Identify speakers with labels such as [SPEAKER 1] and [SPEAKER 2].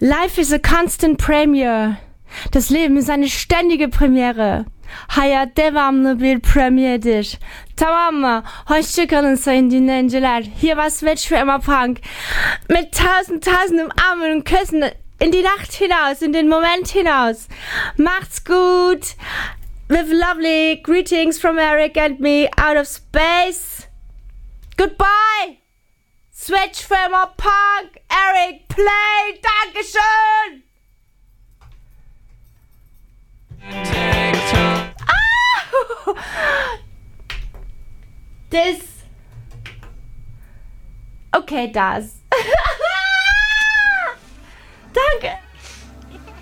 [SPEAKER 1] Life is a constant premiere. Das Leben ist eine ständige Premiere. Hayat devamlı bir premierdir. Tamam mı? Hoşçakalın sayın dinleyiciler. Hier war Switch für immer Punk. Mit tausend Umarmungen und Küssen in die Nacht hinaus, in den Moment hinaus. Macht's gut. With lovely greetings from Eric and me out of space. Goodbye. Switch für immer Punk. Eric, play. Dankeschön. Das. Okay, das.